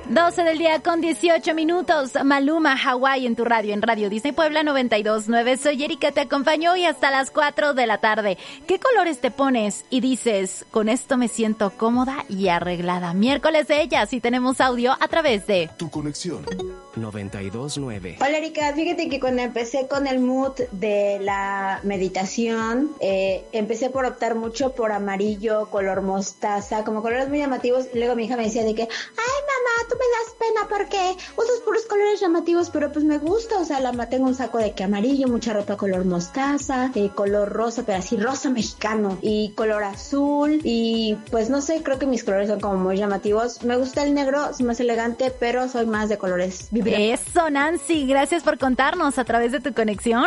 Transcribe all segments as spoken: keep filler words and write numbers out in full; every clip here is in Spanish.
doce del día con dieciocho minutos. Maluma, Hawái en tu radio, en Radio Disney Puebla noventa y dos punto nueve. Soy Erika, te acompaño hoy hasta las cuatro de la tarde. ¿Qué colores te pones? Y dices, con esto me siento cómoda y arreglada. Miércoles de ellas y tenemos audio a través de Tu Conexión noventa y dos punto nueve. Hola Erika, fíjate que cuando empecé con el mood de la meditación, eh, empecé por optar mucho por amarillo, color mostaza, como colores muy llamativos. Y luego mi hija me decía de que, ay mamá, tú me das pena porque usas puros colores llamativos, pero pues me gusta, o sea, la tengo un saco de que amarillo, mucha ropa color mostaza, eh, color rosa, pero así rosa mexicano, y color azul, y pues no sé, creo que mis colores son como muy llamativos. Me gusta el negro, es más elegante, pero soy más de colores vibrantes. Eso, Nancy, gracias por contarnos a través de Tu Conexión.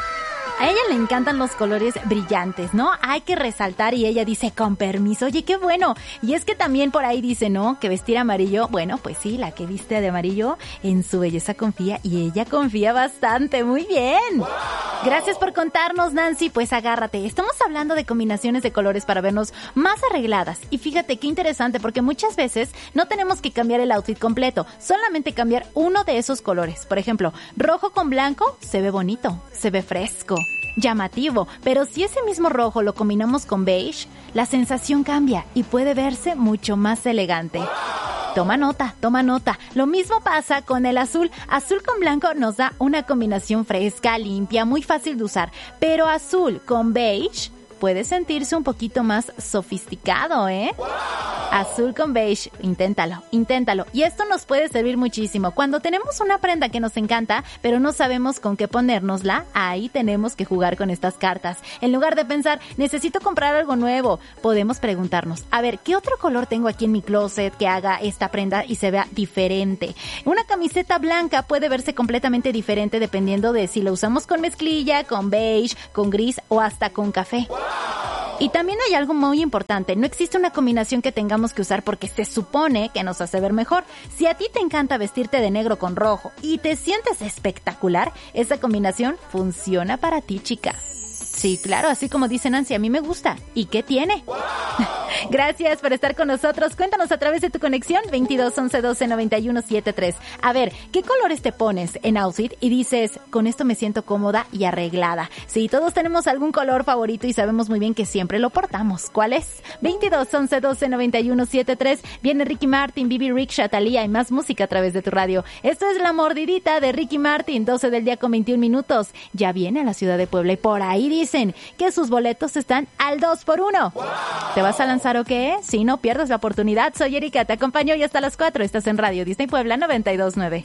A ella le encantan los colores brillantes, ¿no? Hay que resaltar y ella dice, con permiso, oye, qué bueno. Y es que también por ahí dice, ¿no? Que vestir amarillo, bueno, pues sí, la que viste de amarillo en su belleza confía y ella confía bastante. Muy bien. Gracias por contarnos, Nancy. Pues agárrate. Estamos hablando de combinaciones de colores para vernos más arregladas. Y fíjate qué interesante porque muchas veces no tenemos que cambiar el outfit completo, solamente cambiar uno de esos colores. Por ejemplo, rojo con blanco se ve bonito, se ve fresco, llamativo, pero si ese mismo rojo lo combinamos con beige, la sensación cambia y puede verse mucho más elegante. Toma nota, toma nota. Lo mismo pasa con el azul. Azul con blanco nos da una combinación fresca, limpia, muy fácil de usar, pero azul con beige puede sentirse un poquito más sofisticado, ¿eh? Azul con beige, inténtalo, inténtalo. Y esto nos puede servir muchísimo. Cuando tenemos una prenda que nos encanta, pero no sabemos con qué ponérnosla, ahí tenemos que jugar con estas cartas. En lugar de pensar, necesito comprar algo nuevo, podemos preguntarnos, a ver, ¿qué otro color tengo aquí en mi closet que haga esta prenda y se vea diferente? Una camiseta blanca puede verse completamente diferente dependiendo de si la usamos con mezclilla, con beige, con gris o hasta con café. Y también hay algo muy importante, no existe una combinación que tengamos que usar porque se supone que nos hace ver mejor. Si a ti te encanta vestirte de negro con rojo y te sientes espectacular, esa combinación funciona para ti, chica. Sí, claro, así como dice Nancy, a mí me gusta. ¿Y qué tiene? Gracias por estar con nosotros. Cuéntanos a través de Tu Conexión veintidós once doce noventa y uno setenta y tres. A ver, ¿qué colores te pones en outfit y dices, con esto me siento cómoda y arreglada? Sí, todos tenemos algún color favorito y sabemos muy bien que siempre lo portamos. ¿Cuál es? veintidós once doce noventa y uno setenta y tres. Viene Ricky Martin, Bibi Rexha, Thalía y más música a través de tu radio. Esto es La Mordidita de Ricky Martin, doce del día con veintiún minutos. Ya viene a la ciudad de Puebla y por ahí dicen que sus boletos están al dos por uno. ¡Wow! ¿Te vas a lanzar o qué? Si no pierdas la oportunidad, soy Erika, te acompaño hoy hasta las cuatro. Estás en Radio Disney Puebla noventa y dos punto nueve.